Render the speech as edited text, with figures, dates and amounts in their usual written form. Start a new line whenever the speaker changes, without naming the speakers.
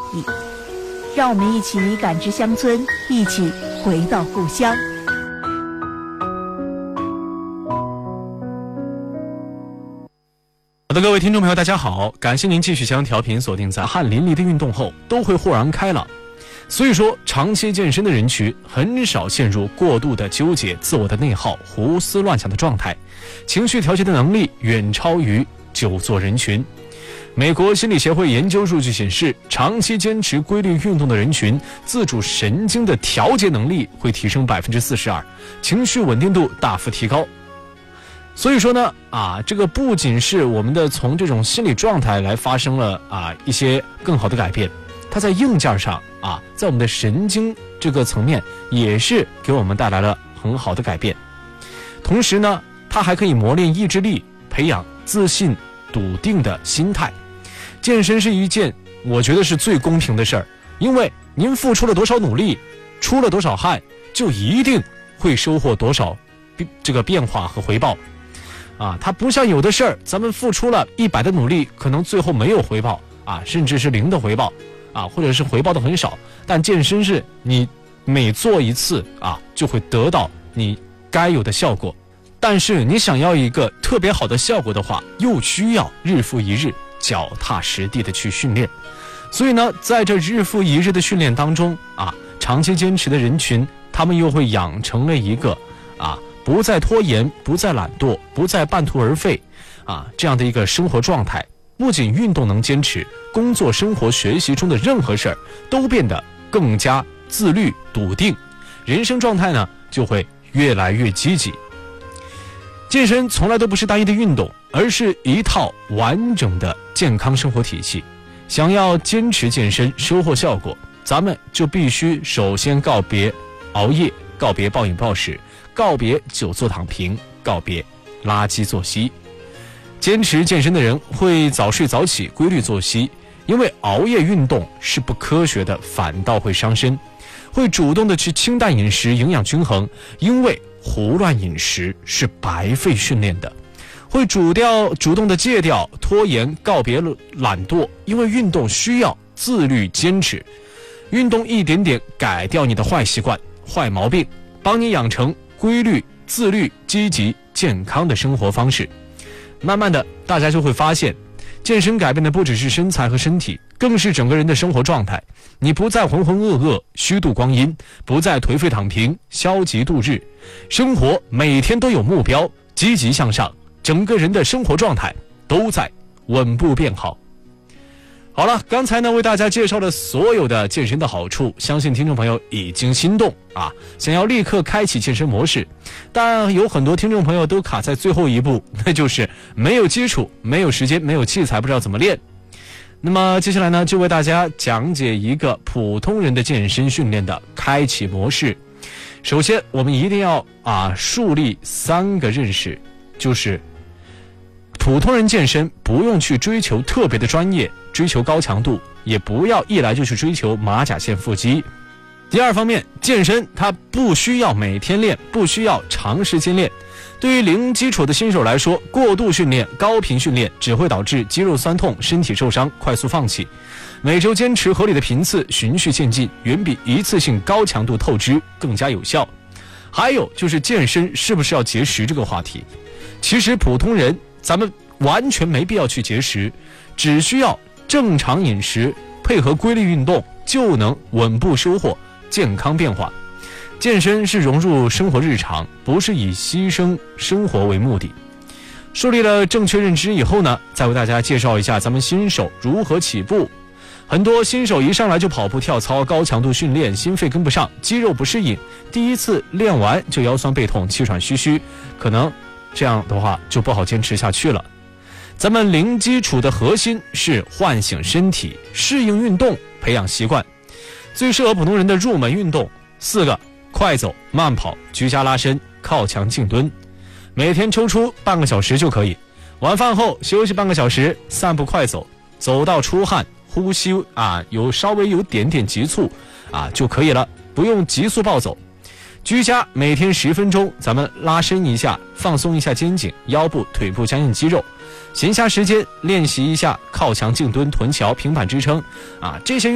意。让我们一起感知乡村，一起回到故乡。
好的，各位听众朋友大家好，感谢您继续将调频锁定在汗淋漓的运动后都会豁然开朗。所以说长期健身的人群很少陷入过度的纠结、自我的内耗、胡思乱想的状态，情绪调节的能力远超于久坐人群。美国心理协会研究数据显示，长期坚持规律运动的人群，自主神经的调节能力会提升42%，情绪稳定度大幅提高。所以说呢，这个不仅是我们的从这种心理状态来发生了一些更好的改变，它在硬件上在我们的神经这个层面也是给我们带来了很好的改变。同时呢，它还可以磨练意志力，培养自信、笃定的心态。健身是一件我觉得是最公平的事儿，因为您付出了多少努力，出了多少汗，就一定会收获多少这个变化和回报。它不像有的事儿，咱们付出了100的努力，可能最后没有回报甚至是0的回报或者是回报的很少。但健身是你每做一次就会得到你该有的效果。但是你想要一个特别好的效果的话，又需要日复一日脚踏实地的去训练。所以呢，在这日复一日的训练当中长期坚持的人群，他们又会养成了一个不再拖延、不再懒惰、不再半途而废这样的一个生活状态。不仅运动能坚持，工作、生活、学习中的任何事儿都变得更加自律、笃定，人生状态呢就会越来越积极。健身从来都不是单一的运动，而是一套完整的健康生活体系。想要坚持健身收获效果，咱们就必须首先告别熬夜，告别暴饮暴食，告别久坐躺平，告别垃圾作息。坚持健身的人会早睡早起，规律作息，因为熬夜运动是不科学的，反倒会伤身。会主动的去清淡饮食，营养均衡，因为胡乱饮食是白费训练的。会主动的戒掉拖延，告别懒惰，因为运动需要自律坚持。运动一点点改掉你的坏习惯、坏毛病，帮你养成规律、自律、积极、健康的生活方式。慢慢的，大家就会发现，健身改变的不只是身材和身体，更是整个人的生活状态。你不再浑浑噩噩、虚度光阴，不再颓废躺平、消极度日，生活每天都有目标，积极向上，整个人的生活状态都在稳步变好。好了，刚才呢为大家介绍了所有的健身的好处，相信听众朋友已经心动想要立刻开启健身模式。但有很多听众朋友都卡在最后一步，那就是没有基础、没有时间、没有器材，不知道怎么练。那么接下来呢，就为大家讲解一个普通人的健身训练的开启模式。首先，我们一定要树立3个认识，就是普通人健身不用去追求特别的专业，追求高强度，也不要一来就去追求马甲线腹肌。第二方面，健身它不需要每天练，不需要长时间练。对于零基础的新手来说，过度训练、高频训练只会导致肌肉酸痛、身体受伤、快速放弃。每周坚持合理的频次，循序渐进，远比一次性高强度透支更加有效。还有就是健身是不是要节食这个话题，其实普通人咱们完全没必要去节食，只需要正常饮食配合规律运动，就能稳步收获健康变化。健身是融入生活日常，不是以牺牲生活为目的。树立了正确认知以后呢，再为大家介绍一下咱们新手如何起步。很多新手一上来就跑步跳操、高强度训练，心肺跟不上，肌肉不适应，第一次练完就腰酸背痛、气喘吁吁，可能这样的话就不好坚持下去了。咱们零基础的核心是唤醒身体，适应运动，培养习惯。最适合普通人的入门运动4个：快走、慢跑、居家拉伸、靠墙静蹲，每天抽出半个小时就可以。晚饭后休息半个小时，散步快走，走到出汗，呼吸稍微有点急促就可以了，不用急速暴走。居家每天10分钟，咱们拉伸一下，放松一下肩颈、腰部、腿部僵硬肌肉。闲暇时间练习一下靠墙静蹲、臀桥、平板支撑这些